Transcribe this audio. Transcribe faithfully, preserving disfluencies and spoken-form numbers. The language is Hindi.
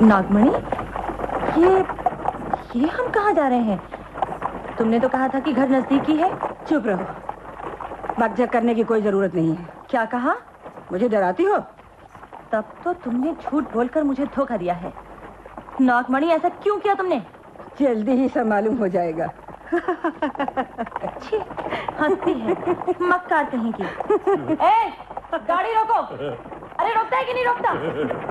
नागमणि, ये ये हम कहाँ जा रहे हैं? तुमने तो कहा था कि घर नजदीक ही है। चुप रहो, बकझक करने की कोई जरूरत नहीं है। क्या कहा? मुझे डराती हो? तब तो तुमने झूठ बोलकर मुझे धोखा दिया है। नागमणि, ऐसा क्यों किया तुमने? जल्दी ही सब मालूम हो जाएगा। अच्छी हंसती है, मक्कार कहीं की। ए, गाड़ी रोको। अरे रोकता है कि नहीं रोकता?